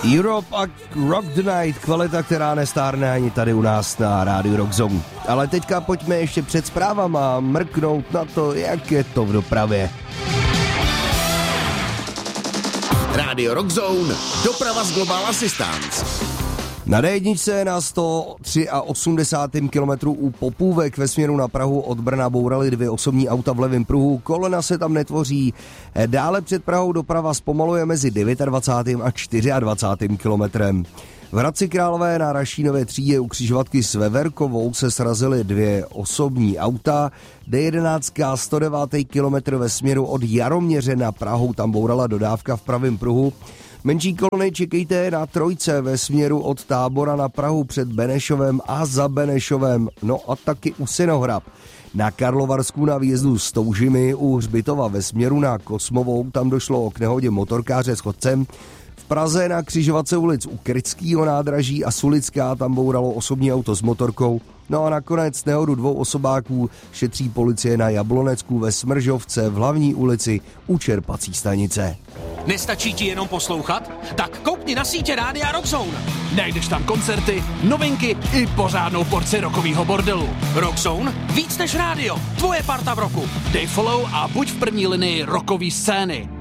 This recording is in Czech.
Europe a Rock the Night, kvalita, která nestárne ani tady u nás na rádiu Rock Zone. Ale teďka pojďme ještě před zprávama mrknout na to, jak je to v dopravě. Rádio Rock Zone, doprava s Global Assistance. Na D1 na 183 km u Popůvek ve směru na Prahu od Brna bouraly 2 osobní auta v levém pruhu, kolena se tam netvoří. Dále před Prahou doprava zpomaluje mezi 29. a 24. kilometrem. V Hradci Králové na Rašínově třídě u křižovatky s Veverkovou se srazily 2 osobní auta. D11 109. kilometr ve směru od Jaroměře na Prahu, tam bourala dodávka v pravém pruhu. Menší kolony čekejte na trojce ve směru od Tábora na Prahu před Benešovem a za Benešovem, no a taky u Synohrab. Na Karlovarsku na výjezdu z Toužimy u Hřbitova ve směru na Kosmovou, tam došlo k nehodě motorkáře s chodcem. V Praze na křižovatce ulic u Kryckýho nádraží a Sulická, tam bouralo osobní auto s motorkou. No a nakonec nehodu 2 osobáků šetří policie na Jablonecku ve Smržovce v hlavní ulici u čerpací stanice. Nestačí ti jenom poslouchat? Tak koukni na sítě Rádia Rock Zone. Najdeš tam koncerty, novinky i pořádnou porci rockovýho bordelu. Rock Zone? Víc než rádio. Tvoje parta v roku. Dej follow a buď v první linii rockové scény.